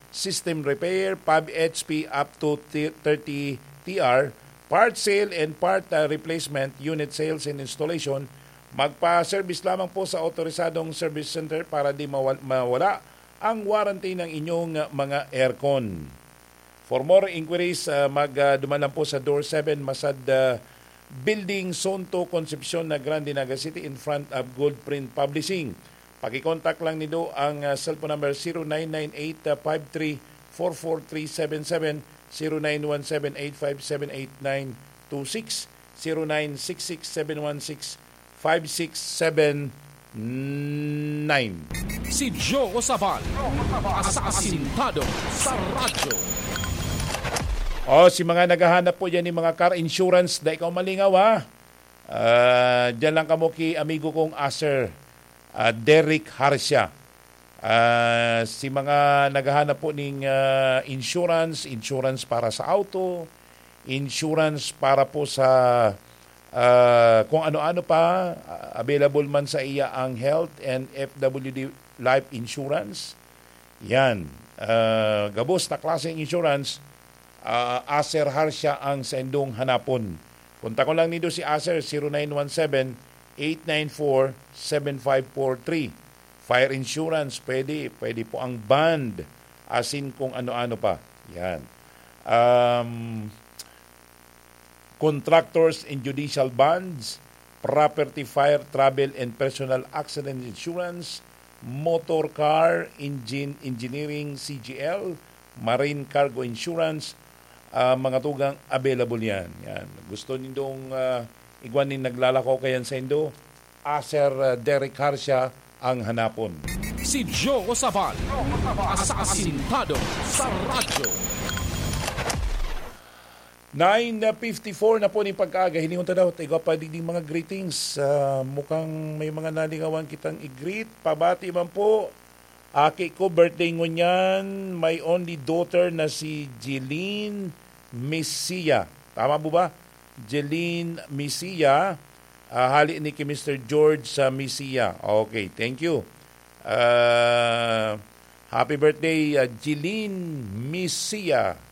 system repair, pub HP up to 30 TR, part sale and part replacement, unit sales and installation. Magpa-service lamang po sa autorisadong service center para di mawala ang warranty ng inyong mga aircon. For more inquiries, magduman lang po sa Door 7 Masad Building, Zone 2, Concepcion, Grande, Naga City in front of Goldprint Publishing. Pakikontak lang nito ang cellphone number 0998-53-44377, 0917-857-8926, 0966-716-5679. Si Joe Sabal, asasintado sa radyo. Si mga naghahanap po dyan ng mga car insurance, da ikaw malingaw ha. Dyan lang kamo ki amigo kong Aser, Derek Harsha. Si mga naghahanap po ng insurance para sa auto, insurance para po sa kung ano-ano pa, available man sa iya ang health and FWD life insurance. Yan. Gabos na klaseng insurance, Aser Harsha ang sendong hanapon. Punta ko lang nito si Aser, 0917-894-7543. Fire insurance, pwede po ang bond, asin kung ano-ano pa. Yan. Contractors and judicial bonds, property, fire, travel, and personal accident insurance, motor car, engineering, CGL, marine cargo insurance, mga tugang available yan. Gusto nindong igwanin naglalako kayan sa Indo, Aser Derek Harsha ang hanapon. Si Joe Sabal, asasintado sa radyo. 9:54 na po ni pagkaaga. Hiningon ta daw, tayo pa din mga greetings. Mukhang may mga nalingawan kitang i-greet. Pabati man po. Aki ko, birthday ngunyan. My only daughter na si Jeline Misia. Tama po ba? Jeline Misia. Hali ni ki Mr. George sa Misia. Okay, thank you. Happy birthday, Jeline Misia.